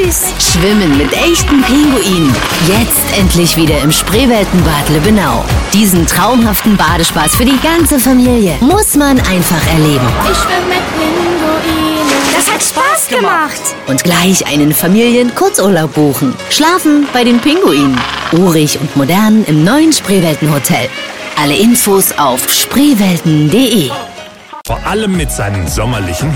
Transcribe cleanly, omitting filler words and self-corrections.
süß. Schwimmen mit echten Pinguinen. Jetzt endlich wieder im Spreeweltenbad Lübbenau. Diesen traumhaften Badespaß für die ganze Familie muss man einfach erleben. Ich schwimme mit Pinguinen. Das hat Spaß gemacht. Und gleich einen Familien-Kurzurlaub buchen. Schlafen bei den Pinguinen. Urig und modern im neuen Spreeweltenhotel. Alle Infos auf spreewelten.de. Vor allem mit seinen sommerlichen